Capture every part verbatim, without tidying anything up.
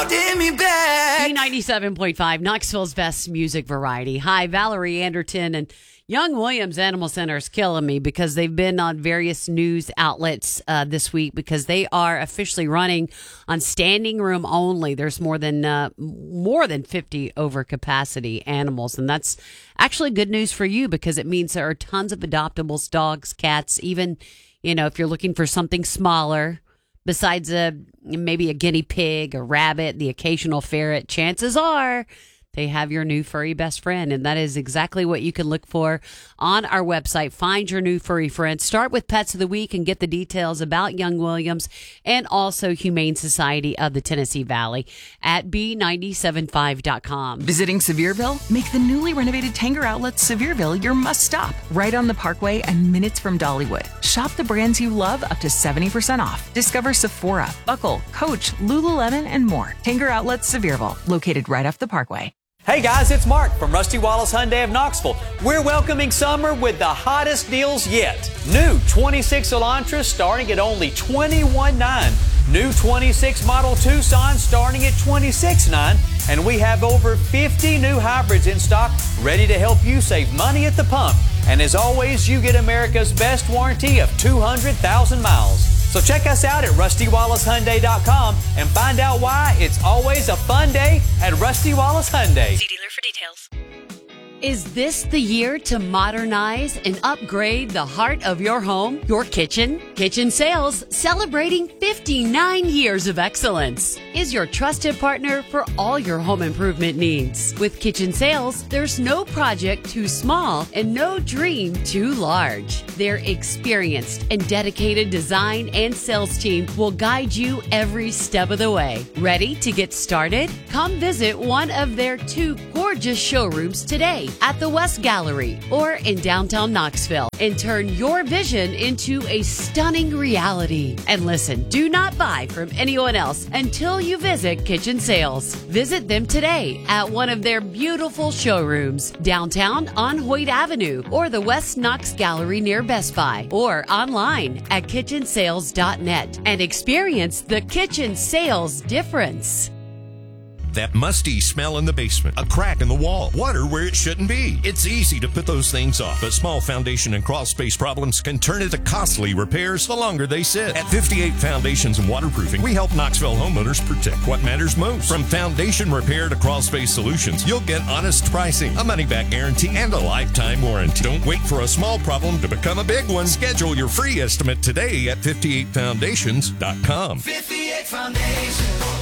holding me back. B ninety-seven point five, Knoxville's best music variety. Hi, Valerie Anderton and Young Williams Animal Center is killing me because they've been on various news outlets uh, this week because they are officially running on standing room only. There's more than uh, more than fifty overcapacity animals, and that's actually good news for you because it means there are tons of adoptables, dogs, cats, even, you know, if you're looking for something smaller besides a maybe a guinea pig, a rabbit, the occasional ferret, chances are they have your new furry best friend, and that is exactly what you can look for on our website. Find your new furry friend. Start with Pets of the Week and get the details about Young Williams and also Humane Society of the Tennessee Valley at B nine seven five dot com. Visiting Sevierville? Make the newly renovated Tanger Outlet Sevierville your must-stop. Right on the Parkway and minutes from Dollywood. Shop the brands you love up to seventy percent off. Discover Sephora, Buckle, Coach, Lululemon, and more. Tanger Outlet Sevierville, located right off the Parkway. Hey guys, it's Mark from Rusty Wallace Hyundai of Knoxville. We're welcoming summer with the hottest deals yet. New twenty-six Elantra starting at only twenty-one nine. New twenty-six model Tucson starting at twenty-six nine. And we have over fifty new hybrids in stock ready to help you save money at the pump. And as always, you get America's best warranty of two hundred thousand miles. So check us out at rusty wallace hyundai dot com and find out why it's always a fun day at Rusty Wallace Hyundai. See dealer for details. Is this the year to modernize and upgrade the heart of your home, your kitchen? Kitchen Sales, celebrating fifty-nine years of excellence, is your trusted partner for all your home improvement needs. With Kitchen Sales, there's no project too small and no dream too large. Their experienced and dedicated design and sales team will guide you every step of the way. Ready to get started? Come visit one of their two gorgeous showrooms today at the West Gallery or in downtown Knoxville and turn your vision into a stunning reality. And listen, do not buy from anyone else until you visit Kitchen Sales. Visit them today at one of their beautiful showrooms downtown on Hoyt Avenue or the West Knox Gallery near Best Buy or online at kitchen sales dot net and experience the Kitchen Sales difference. That musty smell in the basement, a crack in the wall, water where it shouldn't be. It's easy to put those things off, but small foundation and crawl space problems can turn into costly repairs the longer they sit. At fifty-eight Foundations and Waterproofing, we help Knoxville homeowners protect what matters most. From foundation repair to crawl space solutions, you'll get honest pricing, a money-back guarantee, and a lifetime warranty. Don't wait for a small problem to become a big one. Schedule your free estimate today at fifty-eight foundations dot com. fifty-eight Foundations.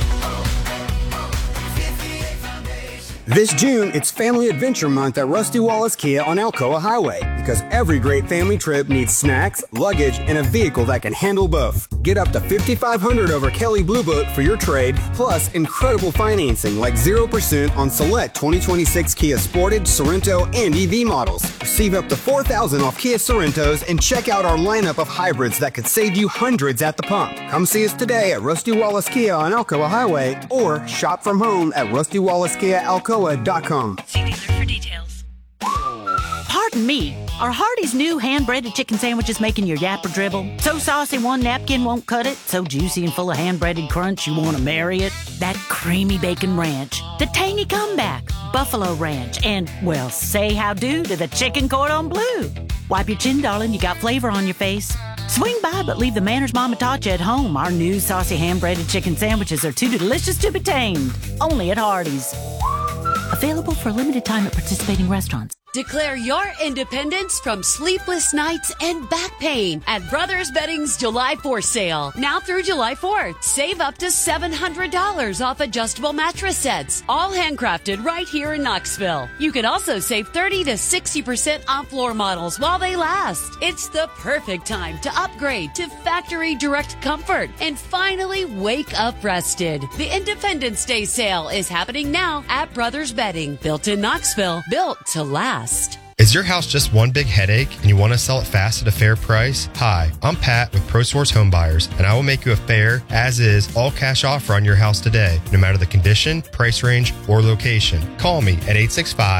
This June, it's Family Adventure Month at Rusty Wallace Kia on Alcoa Highway because every great family trip needs snacks, luggage, and a vehicle that can handle both. Get up to fifty-five hundred dollars over Kelly Blue Book for your trade, plus incredible financing like zero percent on select twenty twenty-six Kia Sportage, Sorento, and E V models. Receive up to four thousand dollars off Kia Sorentos and check out our lineup of hybrids that could save you hundreds at the pump. Come see us today at Rusty Wallace Kia on Alcoa Highway or shop from home at rusty wallace kia alcoa dot com. See dealer for details. Pardon me, are Hardee's new hand-breaded chicken sandwiches making your yapper dribble? So saucy one napkin won't cut it? So juicy and full of hand-breaded crunch you want to marry it? That creamy bacon ranch, the tangy comeback, buffalo ranch, and, well, say how-do to the chicken cordon bleu. Wipe your chin, darling, you got flavor on your face. Swing by, but leave the manners Mama taught you at home. Our new saucy hand-breaded chicken sandwiches are too delicious to be tamed. Only at Hardee's. Available for a limited time at participating restaurants. Declare your independence from sleepless nights and back pain at Brothers Bedding's July fourth sale. Now through July fourth, save up to seven hundred dollars off adjustable mattress sets, all handcrafted right here in Knoxville. You can also save thirty to sixty percent off floor models while they last. It's the perfect time to upgrade to factory direct comfort and finally wake up rested. The Independence Day sale is happening now at Brothers Bedding, built in Knoxville, built to last. Is your house just one big headache and you want to sell it fast at a fair price? Hi, I'm Pat with ProSource Home Buyers, and I will make you a fair, as-is, all-cash offer on your house today, no matter the condition, price range, or location. Call me at eight six five,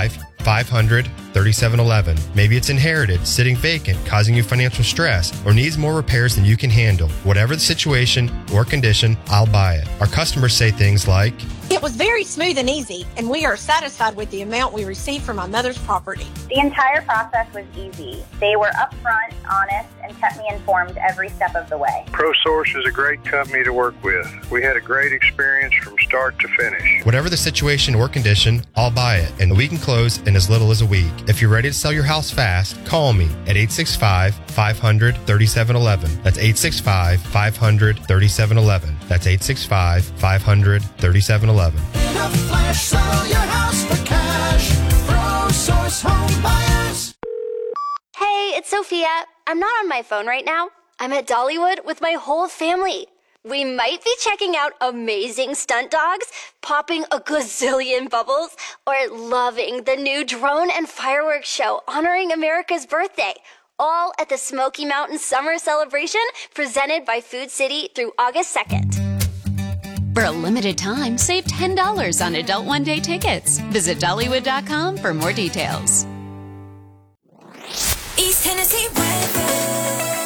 five hundred, thirty-seven eleven. Maybe it's inherited, sitting vacant, causing you financial stress, or needs more repairs than you can handle. Whatever the situation or condition, I'll buy it. Our customers say things like, "It was very smooth and easy, and we are satisfied with the amount we received from my mother's property." The entire process was easy. They were upfront, honest, and kept me informed every step of the way. ProSource is a great company to work with. We had a great experience from start to finish. Whatever the situation or condition, I'll buy it, and we can close in as little as a week. If you're ready to sell your house fast, call me at eight six five, five hundred, thirty-seven eleven. That's eight six five, five hundred, thirty-seven eleven. That's eight six five, five hundred, thirty-seven eleven. In a flash, sell your house for cash. ProSource Home Buyers. Hey, it's Sophia. I'm not on my phone right now. I'm at Dollywood with my whole family. We might be checking out amazing stunt dogs, popping a gazillion bubbles, or loving the new drone and fireworks show honoring America's birthday. All at the Smoky Mountain Summer Celebration presented by Food City through August second. For a limited time, save ten dollars on adult one-day tickets. Visit Dollywood dot com for more details. East Tennessee weather.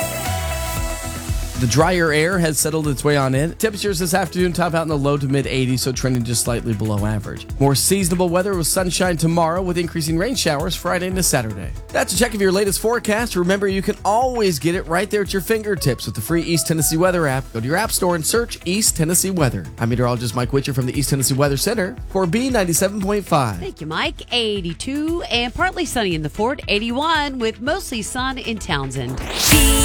The drier air has settled its way on in. Temperatures this afternoon top out in the low to mid eighties, so trending just slightly below average. More seasonable weather with sunshine tomorrow with increasing rain showers Friday into Saturday. That's a check of your latest forecast. Remember, you can always get it right there at your fingertips with the free East Tennessee Weather app. Go to your app store and search East Tennessee Weather. I'm meteorologist Mike Witcher from the East Tennessee Weather Center for B ninety-seven point five. Thank you, Mike. eighty-two and partly sunny in the Fort. eighty-one with mostly sun in Townsend.